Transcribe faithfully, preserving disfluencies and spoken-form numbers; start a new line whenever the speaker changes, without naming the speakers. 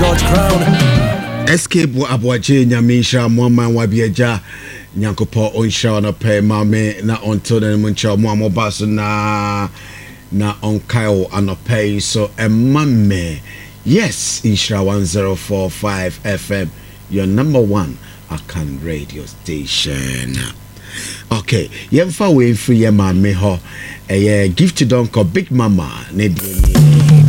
George Crown.
Escape Abuache Nyamisha Mama Wabiaja Nyankopo Onsha na pe mame na onto the muncha Mamo Basu na na onkayo anope so a mame. Yes, Insha one zero four five F M, your number one Akan radio station. Okay, yemfa we free ye mame ho. A gift to Donko Big Mama ne